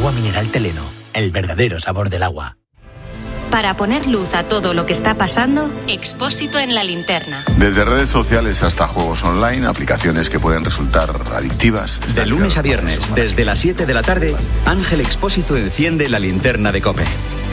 Agua mineral Teleno, el verdadero sabor del agua. Para poner luz a todo lo que está pasando, Expósito en la linterna. Desde redes sociales hasta juegos online, aplicaciones que pueden resultar adictivas. De lunes a viernes, desde las 7 de la tarde, Ángel Expósito enciende la linterna de COPE.